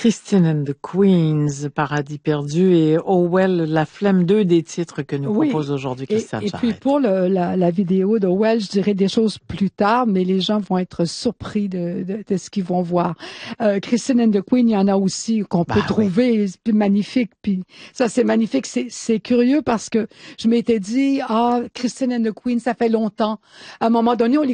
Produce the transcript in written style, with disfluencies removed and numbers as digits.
Christine and the Queens, Paradis perdu et Oh Well, La Flemme, deux des titres que nous propose aujourd'hui Christiane Et Charette. puis pour la vidéo de Well, je dirais des choses plus tard, mais les gens vont être surpris de ce qu'ils vont voir. Christine and the Queen, il y en a aussi qu'on peut trouver, puis magnifique, puis ça c'est magnifique, c'est curieux parce que je m'étais dit Christine and the Queen, ça fait longtemps. À un moment donné, on les